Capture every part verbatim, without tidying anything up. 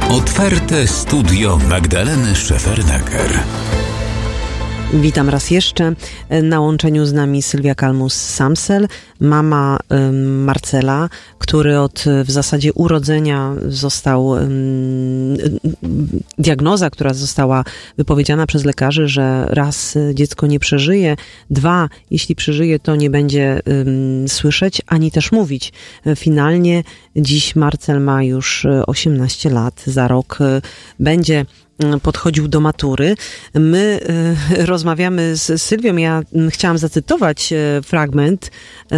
Otwarte studio Magdaleny Szefernaker. Witam raz jeszcze. Na łączeniu z nami Sylwia Kalmus-Samsel, mama ym, Marcela, który od w zasadzie urodzenia został, ym, diagnoza, która została wypowiedziana przez lekarzy, że raz dziecko nie przeżyje, dwa, jeśli przeżyje, to nie będzie ym, słyszeć, ani też mówić. Finalnie dziś Marcel ma już osiemnaście lat, za rok y, będzie podchodził do matury. My y, rozmawiamy z Sylwią. Ja chciałam zacytować y, fragment y,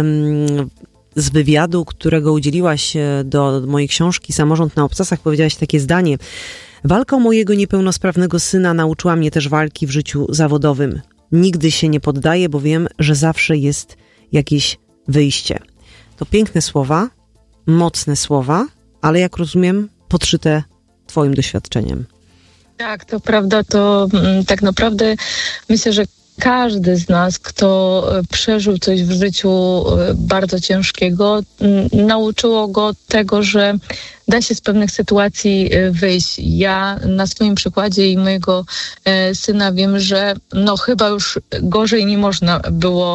z wywiadu, którego udzieliłaś do mojej książki Samorząd na obcasach. Powiedziałaś takie zdanie. Walka o mojego niepełnosprawnego syna nauczyła mnie też walki w życiu zawodowym. Nigdy się nie poddaję, bo wiem, że zawsze jest jakieś wyjście. To piękne słowa, mocne słowa, ale jak rozumiem, podszyte twoim doświadczeniem. Tak, to prawda, to m, tak naprawdę myślę, że każdy z nas, kto przeżył coś w życiu bardzo ciężkiego, m, nauczyło go tego, że da się z pewnych sytuacji wyjść. Ja na swoim przykładzie i mojego e, syna wiem, że no chyba już gorzej nie można było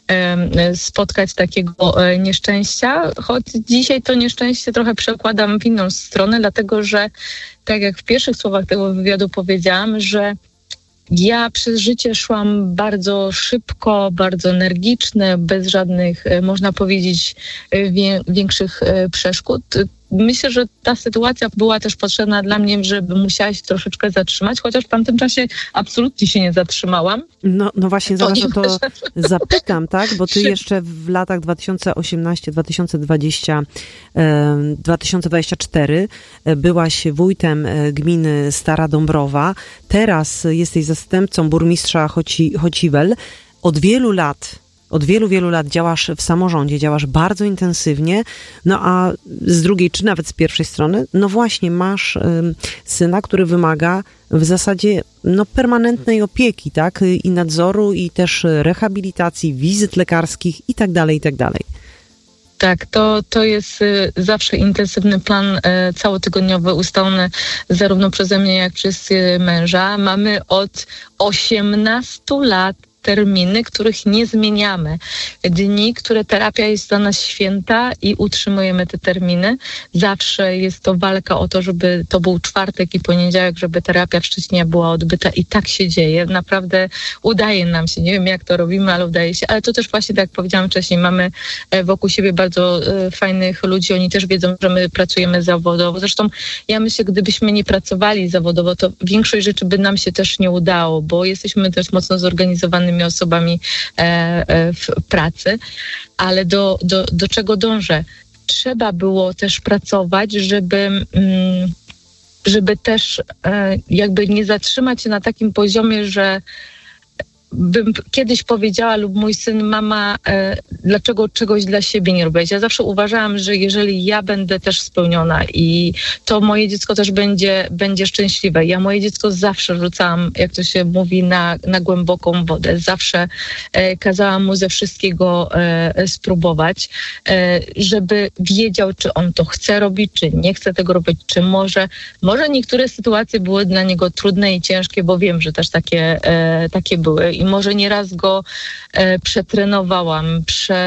e, spotkać takiego e, nieszczęścia, choć dzisiaj to nieszczęście trochę przekładam w inną stronę, dlatego że tak jak w pierwszych słowach tego wywiadu powiedziałam, że ja przez życie szłam bardzo szybko, bardzo energicznie, bez żadnych, można powiedzieć, wie, większych przeszkód. Myślę, że ta sytuacja była też potrzebna dla mnie, żeby musiała się troszeczkę zatrzymać, chociaż w tamtym czasie absolutnie się nie zatrzymałam. No, no właśnie, to zaraz o to zapytam, tak? Bo ty jeszcze w latach dwa tysiące osiemnaście dwa tysiące dwadzieścia, dwa tysiące dwadzieścia cztery byłaś wójtem gminy Stara Dąbrowa. Teraz jesteś zastępcą burmistrza Choci, Chociwel. Od wielu lat Od wielu, wielu lat działasz w samorządzie, działasz bardzo intensywnie, no a z drugiej, czy nawet z pierwszej strony, no właśnie masz y, syna, który wymaga w zasadzie no, permanentnej opieki, tak? I nadzoru, i też rehabilitacji, wizyt lekarskich i tak dalej, i tak dalej. Tak, to, to jest y, zawsze intensywny plan y, całotygodniowy ustalony zarówno przeze mnie, jak przez y, męża. Mamy od osiemnastu lat terminy, których nie zmieniamy. Dni, które terapia jest dla nas święta i utrzymujemy te terminy. Zawsze jest to walka o to, żeby to był czwartek i poniedziałek, żeby terapia wcześniej była odbyta i tak się dzieje. Naprawdę udaje nam się. Nie wiem, jak to robimy, ale udaje się. Ale to też właśnie, tak jak powiedziałam wcześniej, mamy wokół siebie bardzo fajnych ludzi. Oni też wiedzą, że my pracujemy zawodowo. Zresztą ja myślę, gdybyśmy nie pracowali zawodowo, to większość rzeczy by nam się też nie udało, bo jesteśmy też mocno zorganizowanymi osobami e, e, w pracy, ale do, do, do czego dążę? Trzeba było też pracować, żeby, mm, żeby też e, jakby nie zatrzymać się na takim poziomie, że bym kiedyś powiedziała lub mój syn, mama, e, dlaczego czegoś dla siebie nie robić? Ja zawsze uważałam, że jeżeli ja będę też spełniona i to moje dziecko też będzie, będzie szczęśliwe. Ja moje dziecko zawsze rzucałam, jak to się mówi, na, na głęboką wodę. Zawsze e, kazałam mu ze wszystkiego e, spróbować, e, żeby wiedział, czy on to chce robić, czy nie chce tego robić, czy może. Może niektóre sytuacje były dla niego trudne i ciężkie, bo wiem, że też takie, e, takie były. I może nieraz go e, przetrenowałam,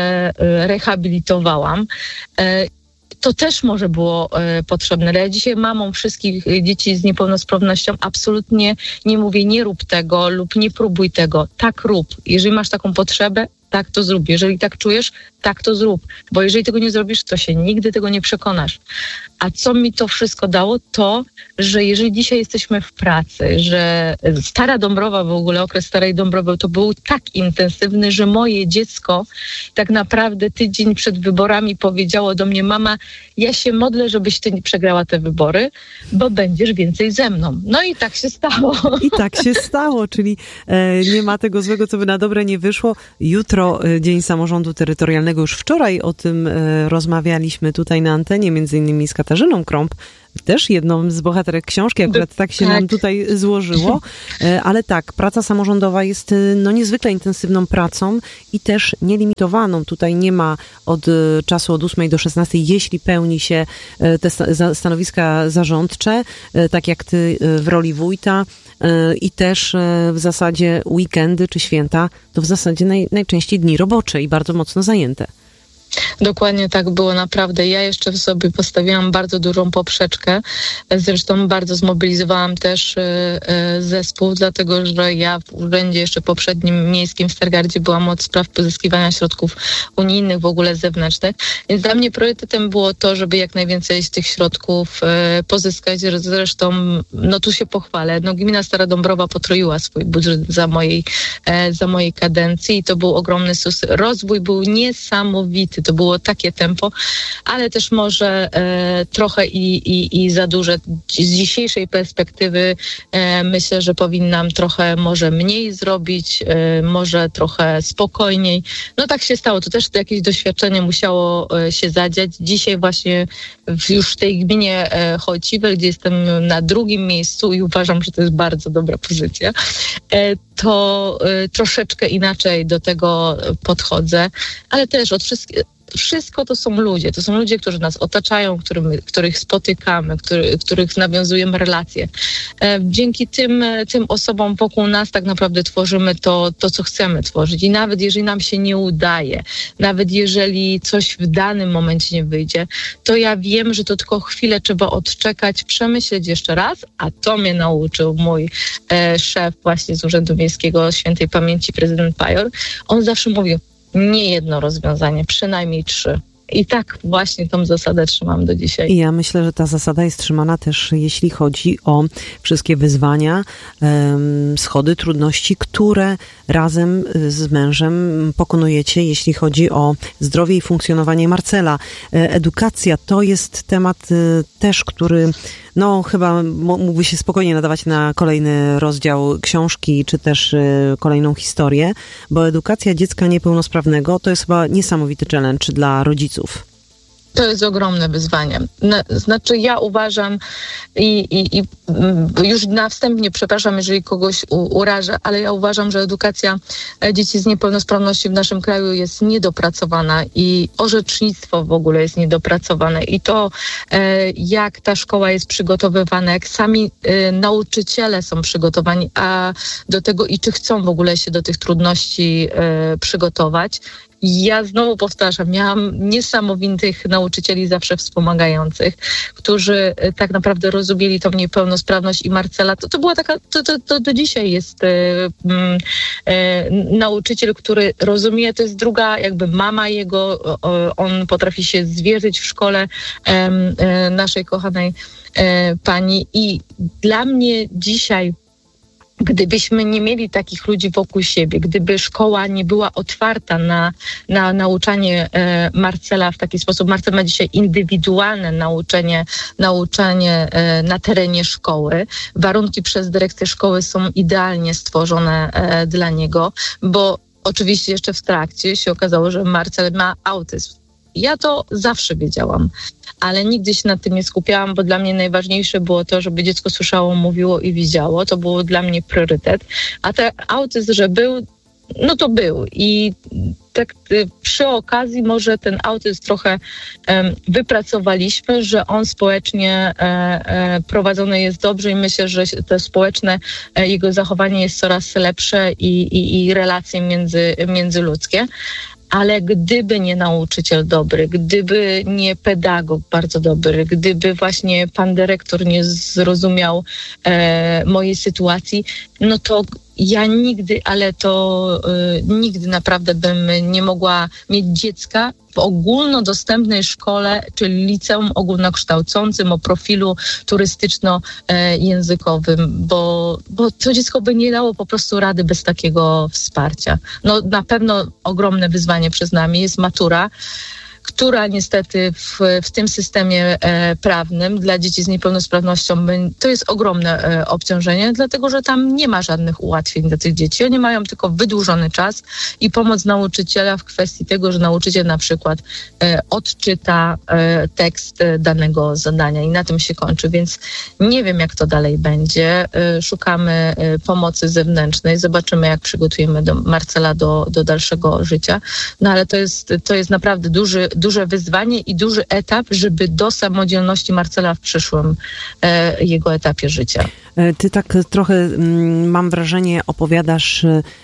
przerehabilitowałam. E, to też może było e, potrzebne. Ale ja dzisiaj mamom wszystkich dzieci z niepełnosprawnością absolutnie nie mówię, nie rób tego lub nie próbuj tego. Tak rób. Jeżeli masz taką potrzebę, tak to zrób. Jeżeli tak czujesz, tak to zrób. Bo jeżeli tego nie zrobisz, to się nigdy tego nie przekonasz. A co mi to wszystko dało? To, że jeżeli dzisiaj jesteśmy w pracy, że Stara Dąbrowa, w ogóle okres Starej Dąbrowy, to był tak intensywny, że moje dziecko tak naprawdę tydzień przed wyborami powiedziało do mnie, mama, ja się modlę, żebyś ty nie przegrała te wybory, bo będziesz więcej ze mną. No i tak się stało. I tak się stało, czyli e, nie ma tego złego, co by na dobre nie wyszło. Jutro e, Dzień Samorządu Terytorialnego. Już wczoraj o tym e, rozmawialiśmy tutaj na antenie, między innymi z Katarzyną Krąb, też jedną z bohaterek książki, akurat tak się tak. nam tutaj złożyło, ale tak, praca samorządowa jest no niezwykle intensywną pracą i też nielimitowaną. Tutaj nie ma od czasu od ósmej do szesnastej, jeśli pełni się te stanowiska zarządcze, tak jak ty w roli wójta, i też w zasadzie weekendy czy święta to w zasadzie naj, najczęściej dni robocze i bardzo mocno zajęte. Dokładnie tak było, naprawdę. Ja jeszcze w sobie postawiłam bardzo dużą poprzeczkę. Zresztą bardzo zmobilizowałam też y, y, zespół, dlatego że ja w urzędzie jeszcze poprzednim miejskim w Stargardzie byłam od spraw pozyskiwania środków unijnych, w ogóle zewnętrznych. Więc dla mnie priorytetem było to, żeby jak najwięcej z tych środków y, pozyskać. Zresztą, no tu się pochwalę, no gmina Stara Dąbrowa potroiła swój budżet za mojej, e, za mojej kadencji i to był ogromny sus. Rozwój był niesamowity. To było takie tempo, ale też może e, trochę i, i, i za duże. Z dzisiejszej perspektywy e, myślę, że powinnam trochę może mniej zrobić, e, może trochę spokojniej. No tak się stało. To też jakieś doświadczenie musiało e, się zadziać. Dzisiaj właśnie w, już w tej gminie e, Chołciwe, gdzie jestem na drugim miejscu i uważam, że to jest bardzo dobra pozycja, e, to e, troszeczkę inaczej do tego podchodzę, ale też od wszystkich wszystko to są ludzie. To są ludzie, którzy nas otaczają, którymi, których spotykamy, który, których nawiązujemy relacje. E, dzięki tym, tym osobom wokół nas tak naprawdę tworzymy to, to, co chcemy tworzyć. I nawet jeżeli nam się nie udaje, nawet jeżeli coś w danym momencie nie wyjdzie, to ja wiem, że to tylko chwilę trzeba odczekać, przemyśleć jeszcze raz, a to mnie nauczył mój e, szef właśnie z Urzędu Miejskiego Świętej Pamięci, prezydent Pajor. On zawsze mówił, nie jedno rozwiązanie, przynajmniej trzy. I tak właśnie tą zasadę trzymam do dzisiaj. I ja myślę, że ta zasada jest trzymana też, jeśli chodzi o wszystkie wyzwania, um, schody, trudności, które razem z mężem pokonujecie, jeśli chodzi o zdrowie i funkcjonowanie Marcela. Edukacja to jest temat też, który no chyba mógłby się spokojnie nadawać na kolejny rozdział książki, czy też kolejną historię, bo edukacja dziecka niepełnosprawnego to jest chyba niesamowity challenge dla rodziców. To jest ogromne wyzwanie. Znaczy ja uważam i, i, i już na wstępie przepraszam, jeżeli kogoś u, urażę, ale ja uważam, że edukacja dzieci z niepełnosprawnością w naszym kraju jest niedopracowana i orzecznictwo w ogóle jest niedopracowane. I to, jak ta szkoła jest przygotowywana, jak sami nauczyciele są przygotowani, a do tego i czy chcą w ogóle się do tych trudności przygotować. Ja znowu powtarzam, miałam niesamowitych nauczycieli zawsze wspomagających, którzy tak naprawdę rozumieli tą niepełnosprawność i Marcela. To, to była taka, to, to, to do dzisiaj jest e, e, nauczyciel, który rozumie, to jest druga jakby mama jego, o, on potrafi się zwierzyć w szkole e, e, naszej kochanej e, pani i dla mnie dzisiaj gdybyśmy nie mieli takich ludzi wokół siebie, gdyby szkoła nie była otwarta na, na nauczanie e, Marcela w taki sposób. Marcel ma dzisiaj indywidualne nauczenie, nauczanie e, na terenie szkoły. Warunki przez dyrekcję szkoły są idealnie stworzone e, dla niego, bo oczywiście jeszcze w trakcie się okazało, że Marcel ma autyzm. Ja to zawsze wiedziałam, ale nigdy się nad tym nie skupiałam, bo dla mnie najważniejsze było to, żeby dziecko słyszało, mówiło i widziało. To było dla mnie priorytet. A ten autyzm, że był, no to był. I tak przy okazji może ten autyzm trochę um, wypracowaliśmy, że on społecznie e, e, prowadzony jest dobrze i myślę, że to społeczne e, jego zachowanie jest coraz lepsze i, i, i relacje między, międzyludzkie. Ale gdyby nie nauczyciel dobry, gdyby nie pedagog bardzo dobry, gdyby właśnie pan dyrektor nie zrozumiał e, mojej sytuacji, no to ja nigdy, ale to e, nigdy naprawdę bym nie mogła mieć dziecka w ogólnodostępnej szkole, czyli liceum ogólnokształcącym o profilu turystyczno-językowym, bo, bo to dziecko by nie dało po prostu rady bez takiego wsparcia. No na pewno ogromne wyzwanie przed nami jest matura, która niestety w, w tym systemie e, prawnym dla dzieci z niepełnosprawnością to jest ogromne e, obciążenie, dlatego że tam nie ma żadnych ułatwień dla tych dzieci. Oni mają tylko wydłużony czas i pomoc nauczyciela w kwestii tego, że nauczyciel na przykład e, odczyta e, tekst e, danego zadania i na tym się kończy, więc nie wiem, jak to dalej będzie. E, szukamy e, pomocy zewnętrznej, zobaczymy, jak przygotujemy do Marcela do, do dalszego życia, no ale to jest, to jest naprawdę duży, duże wyzwanie i duży etap, żeby do samodzielności Marcela w przyszłym e, jego etapie życia. Ty tak trochę, mm, mam wrażenie, opowiadasz,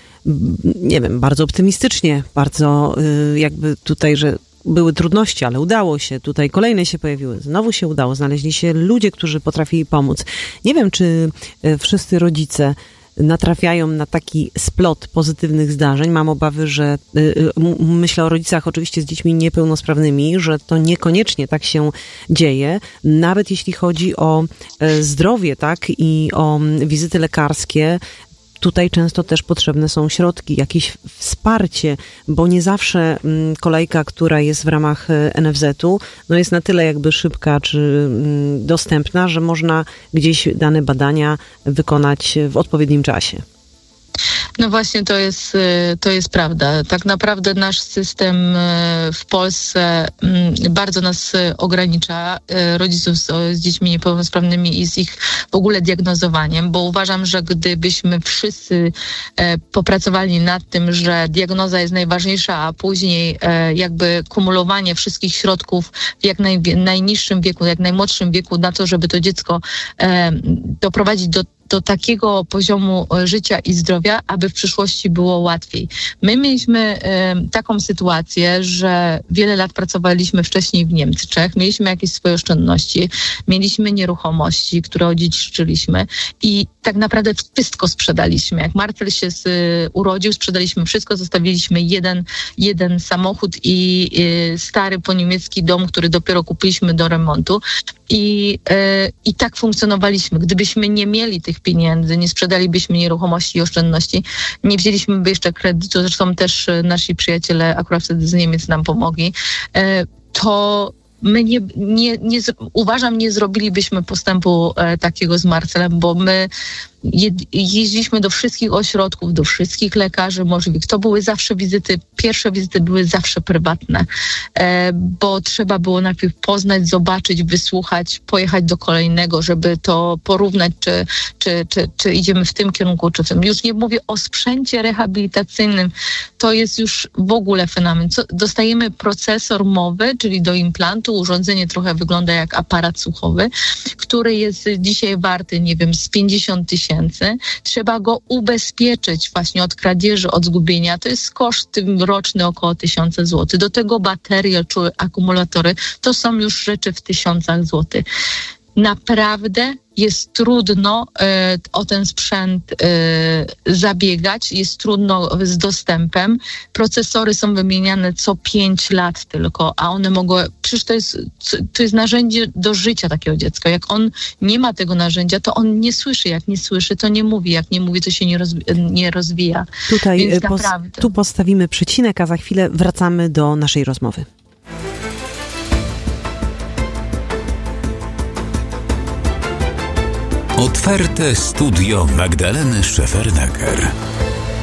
nie wiem, bardzo optymistycznie, bardzo y, jakby tutaj, że były trudności, ale udało się. Tutaj kolejne się pojawiły. Znowu się udało. Znaleźli się ludzie, którzy potrafili pomóc. Nie wiem, czy wszyscy rodzice natrafiają na taki splot pozytywnych zdarzeń. Mam obawy, że y, myślę o rodzicach oczywiście z dziećmi niepełnosprawnymi, że to niekoniecznie tak się dzieje. Nawet jeśli chodzi o y, zdrowie, tak, i o wizyty lekarskie, tutaj często też potrzebne są środki, jakieś wsparcie, bo nie zawsze kolejka, która jest w ramach N F Z-u, no jest na tyle jakby szybka czy dostępna, że można gdzieś dane badania wykonać w odpowiednim czasie. No właśnie, to jest, to jest prawda. Tak naprawdę nasz system w Polsce bardzo nas ogranicza, rodziców z, z dziećmi niepełnosprawnymi i z ich w ogóle diagnozowaniem, bo uważam, że gdybyśmy wszyscy popracowali nad tym, że diagnoza jest najważniejsza, a później jakby kumulowanie wszystkich środków w jak naj, najniższym wieku, jak najmłodszym wieku na to, żeby to dziecko doprowadzić do do takiego poziomu życia i zdrowia, aby w przyszłości było łatwiej. My mieliśmy y, taką sytuację, że wiele lat pracowaliśmy wcześniej w Niemczech, mieliśmy jakieś swoje oszczędności, mieliśmy nieruchomości, które odziedziczyliśmy i tak naprawdę wszystko sprzedaliśmy. Jak Marcel się z, y, urodził, sprzedaliśmy wszystko, zostawiliśmy jeden, jeden samochód i y, stary po niemiecki dom, który dopiero kupiliśmy do remontu. I, y, I tak funkcjonowaliśmy. Gdybyśmy nie mieli tych pieniędzy, nie sprzedalibyśmy nieruchomości i oszczędności, nie wzięliśmy by jeszcze kredytu, zresztą też nasi przyjaciele akurat wtedy z Niemiec nam pomogli, y, to my nie, nie, nie, uważam, nie zrobilibyśmy postępu e, takiego z Marcelem, bo my je, jeździliśmy do wszystkich ośrodków, do wszystkich lekarzy możliwych. To były zawsze wizyty, pierwsze wizyty były zawsze prywatne, e, bo trzeba było najpierw poznać, zobaczyć, wysłuchać, pojechać do kolejnego, żeby to porównać, czy, czy, czy, czy idziemy w tym kierunku, czy w tym. Już nie mówię o sprzęcie rehabilitacyjnym. To jest już w ogóle fenomen. Co, dostajemy procesor mowy, czyli do implantu, urządzenie trochę wygląda jak aparat słuchowy, który jest dzisiaj warty, nie wiem, z pięćdziesiąt tysięcy. Trzeba go ubezpieczyć właśnie od kradzieży, od zgubienia. To jest koszt roczny około tysiąca złotych. Do tego baterie czy akumulatory to są już rzeczy w tysiącach złotych. Naprawdę jest trudno e, o ten sprzęt e, zabiegać, jest trudno z dostępem. Procesory są wymieniane co pięć lat tylko, a one mogą, przecież to jest, to jest narzędzie do życia takiego dziecka. Jak on nie ma tego narzędzia, to on nie słyszy. Jak nie słyszy, to nie mówi. Jak nie mówi, to się nie, rozwi- nie rozwija. Tutaj Więc pos- naprawdę. tu postawimy przecinek, a za chwilę wracamy do naszej rozmowy. Otwarte studio Magdaleny Szefernaker.